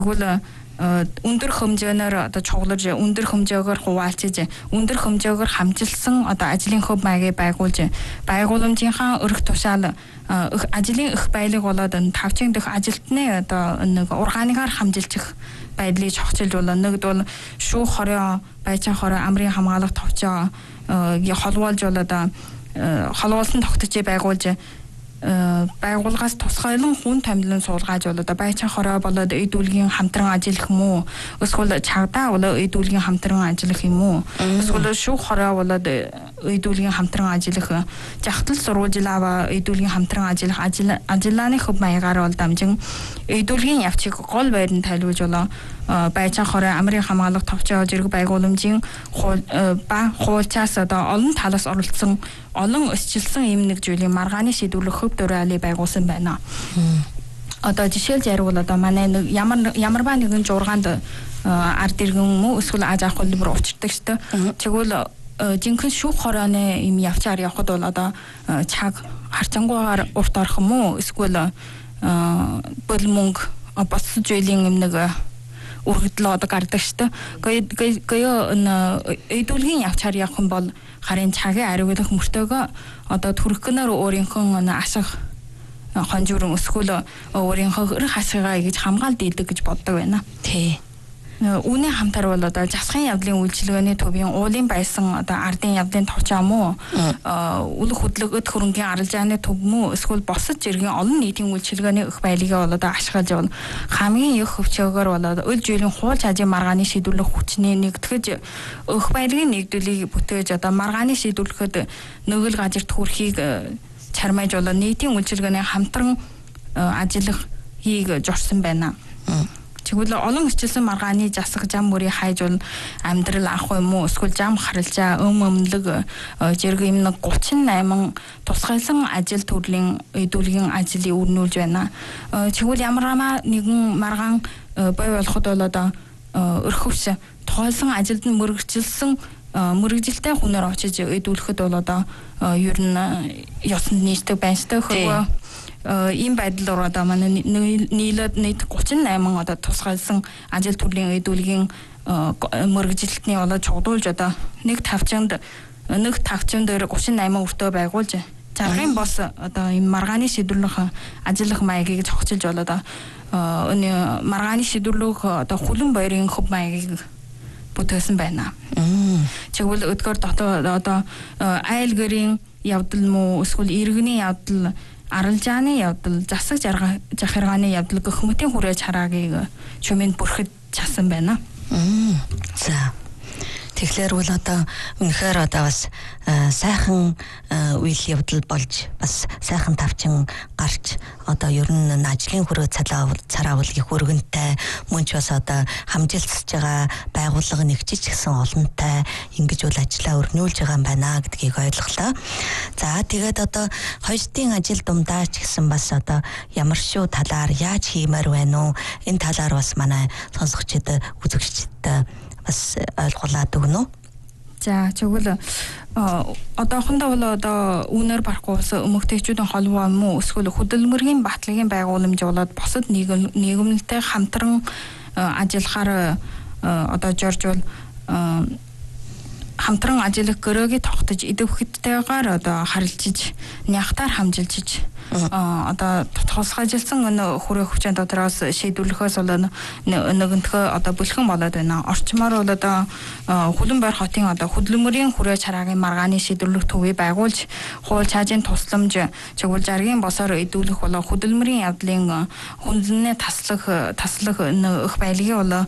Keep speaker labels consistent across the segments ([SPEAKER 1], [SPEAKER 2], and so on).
[SPEAKER 1] Тэгвэл өндөр хэмжээгээр одоо чухлаж өндөр хэмжээгээр хуваалцаж өндөр хэмжээгээр хамжилсан одоо ажлын хөв маягийг байгуулж байгууламжийнхаа өрх тушаал ажлын их баялаг болоод тавчин дэх ажилтны одоо нэг ургааныгаар хамжилчих байдлыг чогцолж болно. Нэгд бол шүүх хороо байцаа хороо амрын хамгаалах товчоо холбоолж болоод холбоолсон тогтцыг байгуулж байгууллагаас тусгайлан хүн томилон суулгааж болоод байцаа хороо болоод эд үлгийн хамтран ажиллах юм уу? Эсвэл чагдаа болоод эд үлгийн хамтран ажиллах юм уу? Эсвэл шүүх хороо болоод эд үлгийн хамтран ажиллах, жахтал сурвалжлаа эд үлгийн хамтран ажиллах ажиллааны хөв маягаар бол дамжин эд үлгийн явцыг гол байранд тайлбарж болоо байцаа хороо амрын хамгаалах товчоо зэрэг байгууламжийн хуулиас одоо олон талаас оролцсон олон өсчилсэн юм нэг зүйлийн маргааны шийдвэрлэх хөв дураалыг байгуулсан байна. Одоо жишээлж ярил одоо манай нэг ямарваа нэгэн жургаанд ард иргэн мө эсвэл аж ахуй хэлбэр учирдаг шүү дээ. Тэгвэл жинхэнэ шүүх хорооны юм явцаар явхад бол одоо чаг харчангуугаар урт орох юм уу эсвэл бол мөнгө босч үеийн юм нэг үргэлжлэл одоо гардаг шүү дээ. Гэхдээ эдүүлгийн явцаар явах юм бол харин цагийн ариуглах мөртөөгөө одоо түрхгэнээр өөрийнхөө ашиг хонжуурын өсгөл өөрийнхөө эрх ашигаа гэж хамгаалд идэг гэж боддог байна.
[SPEAKER 2] Тий.
[SPEAKER 1] Үүний хамтар бол одоо засгийн явдлын үйлчилгээний төвийн уулын байсан одоо ардын явдлын товчоо муу үл хөдлөгөд хөрөнгийн арилжааны төв мүү эсвэл босож иргэн олон нийтийн үйлчилгээний их байлгаа бол одоо ашиглаж бол хамгийн их хөвчөөгөр бол өл жилийн хууль чажийн маргааны шийдвэрлэх хүчний нэгтгэж их байлгын нэгдүүлгийг бүтээж одоо маргааны шийдвэрлэхэд нөгөө газарт хүрэхийг чармайж бол нийтийн үйлчилгээний хамтран ажиллах хийг журсан байна. Тэгвэл олон өчилсөн маргааны засаг зам мөрийг хайж бол амьдрал авах юм уу эсвэл зам харалжаа өмлөг зэрэг юм 38 тусгайлан ажил төрлийн эдүүлгийн ажлыг өрнүүлж байна. Тэгвэл ямар нэгэн маргаан бой болоход бол одоо өрхөвс тухайлсан ажилд нь мөрөгжилтэй хүнээр очиж эдүүлэхэд бол одоо ер нь ёсонд нийцдэг байна шүү дээ. Ийм байдал руу одоо манай нийлээд нийт 38 одоо тусгайлсан ажил төрлийн эдүүлгийн мөрөгжилтний болоо чугдуулж одоо нэг тавчинд дээр 38 өртөө байгуулж заргын бос одоо ийм маргааны шийдвэрлэх ажиллах маягийг зохицуулж болоо одоо маргааны шийдвэрлэх одоо хүлэн баярын хөв маягийг бүтээсэн байна. Тэгвэл өдгөр дотоо одоо айл гэрийн явдал муу эсвэл иргэний явдал арилжааны явдал, засаг захиргааны явдал гэх мэтийн хүрээж хараагийг чимээн бүрхэд часан байна.
[SPEAKER 2] За. Тэгэхээр бол одоо үнэхээр одоо бас сайхан үйл явдал болж бас сайхан тавчин гарч одоо ер нь ажлын хөрөө цараавлгийн хөргөнтэй мөн ч бас одоо хамжилтсаж байгаа байгууллага нэгжиж гисэн олонтой ингэж бол ажиллаа өрнүүлж байгаа юм байна гэдгийг ойлголоо. За тэгээд одоо хоёртын ажил дундаа ч гэсэн бас одоо ямар шүү талаар яаж хиймээр байна уу? Энэ талаар бас манай сонсогчдод үзэгчдод бас ойлгуулад өгнө.
[SPEAKER 1] За тэгвэл одоохондоо бол одоо үнээр барахгүй ус эмэгтэйчүүдийн холбоо мөн эсвэл хөдөлмөрийн батлагийн байгууламж болоод босод нийгэмтэй хамтран ажиллахаар одоо жорж бол хамтран ажиллах гөрөөгийг тогтож идэвхтэйгээр одоо харилцаж нягтаар хамжилж одоо тусгайжилсан хүрээ хүчин дотроос шийдвэрлэхээс бол нэгэнтхөө одоо бүлхэн болоод байна. Орчмоор бол одоо Хүлэнбайр хотын одоо хөдөлмөрийн хүрээ чараагийн маргааны шийдвэрлэх төвийг байгуулж хууль цаажийн тусламж чиглэл жаргийн босоор эдүүлэх болоо хөдөлмөрийн явдлын хүнлэнээ таслах их байлгийн болоо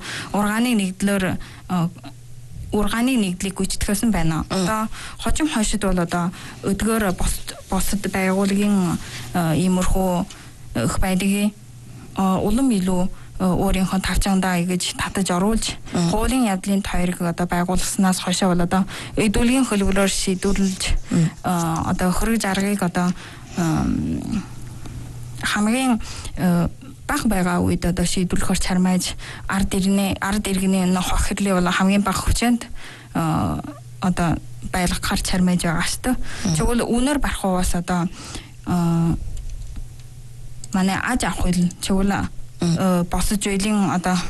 [SPEAKER 1] ургааны нэгдлийг гүйцэтгэсэн байна. Одоо хожим хойшид бол одоо өдгөр босод байгууллагын иймэрхүү их байлгийн улам илүү өөрийнхөө тавчаандаа ингэж татаж оруулж хуулийн явдлын тойрог одоо байгуулснаас хойшоо бол одоо эдүүлгийн хөлбөрөөр шийдвэрлэж одоо хөрөг жаргыг одоо хамгийн бага байгаа үед одоо шийдвэрлэхээр чармайж ард иргэний хох хэрлээ бол хамгийн бага хүчинд одоо байлгахаар чармайж байгаа шүү дээ. Тэгвэл үнээр барахаас одоо манай аж ахуй чиглэл босож үеийн одоо